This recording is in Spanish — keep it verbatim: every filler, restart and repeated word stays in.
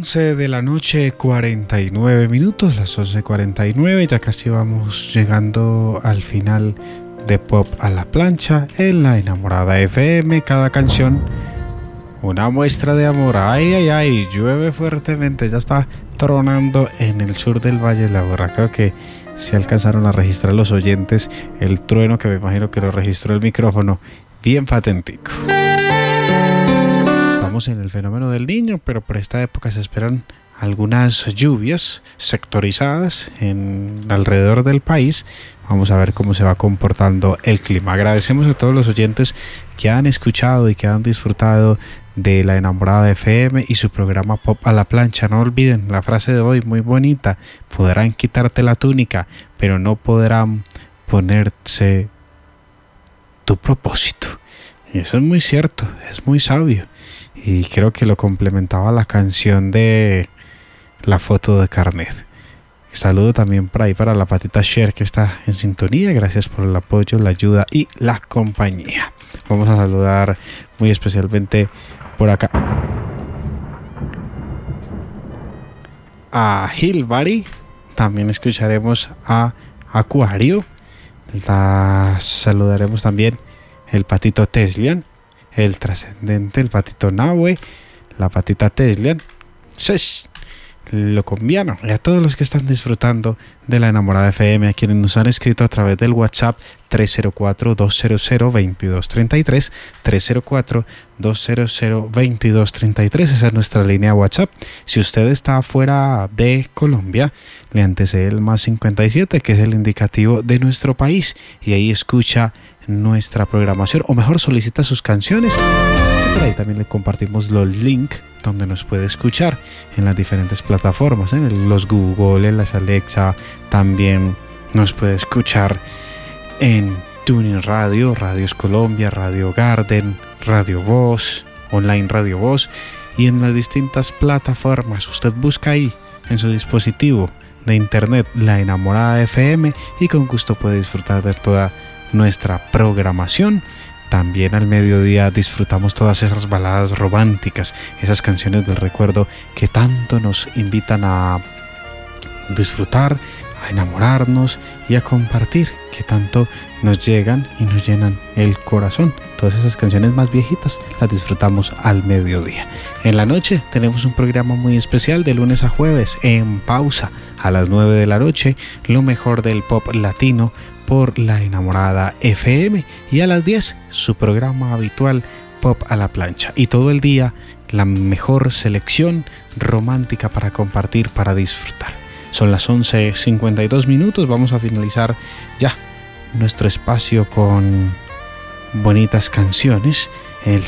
once de la noche, cuarenta y nueve minutos, las once cuarenta y nueve, ya casi vamos llegando al final de Pop a la Plancha en La Enamorada F M. Cada canción una muestra de amor. Ay, ay, ay, llueve fuertemente, ya está tronando en el sur del Valle de la Borra. Creo que se alcanzaron a registrar los oyentes el trueno, que me imagino que lo registró el micrófono bien patentico. Estamos en el fenómeno del Niño, pero por esta época se esperan algunas lluvias sectorizadas en alrededor del país. Vamos a ver cómo se va comportando el clima. Agradecemos a todos los oyentes que han escuchado y que han disfrutado de La Enamorada F M y su programa Pop a la Plancha. No olviden la frase de hoy, muy bonita: podrán quitarte la túnica, pero no podrán ponerse tu propósito. Y eso es muy cierto, es muy sabio. Y creo que lo complementaba la canción de La Foto de Carnet. Saludo también por ahí para la Patita Share, que está en sintonía. Gracias por el apoyo, la ayuda y la compañía. Vamos a saludar muy especialmente por acá a Hilbari. También escucharemos a Acuario. La saludaremos también el Patito Teslian, el Trascendente, el Patito Nahue, la Patita Teslian, Shesh, lo colombiano, y a todos los que están disfrutando de La Enamorada F M, a quienes nos han escrito a través del WhatsApp tres cero cuatro, dos cero cero, veintidós treinta y tres, tres cero cuatro, dos cero cero, veintidós treinta y tres. Esa es nuestra línea de WhatsApp. Si usted está fuera de Colombia, le antecede el más cincuenta y siete, que es el indicativo de nuestro país, y ahí escucha nuestra programación, o mejor, solicita sus canciones. Por ahí también le compartimos los links donde nos puede escuchar en las diferentes plataformas, ¿eh? Los Google, las Alexa. También nos puede escuchar en Tuning Radio, Radios Colombia, Radio Garden, Radio Voz, Online Radio Voz, y en las distintas plataformas. Usted busca ahí en su dispositivo de internet La Enamorada F M y con gusto puede disfrutar de toda nuestra programación. También al mediodía disfrutamos todas esas baladas románticas, esas canciones del recuerdo que tanto nos invitan a disfrutar, a enamorarnos y a compartir, que tanto nos llegan y nos llenan el corazón. Todas esas canciones más viejitas las disfrutamos al mediodía. En la noche tenemos un programa muy especial de lunes a jueves, en pausa a las nueve de la noche, lo mejor del pop latino por La Enamorada F M, y a las diez su programa habitual Pop a la Plancha, y todo el día la mejor selección romántica para compartir, para disfrutar. Son las once cincuenta y dos minutos, vamos a finalizar ya nuestro espacio con bonitas canciones,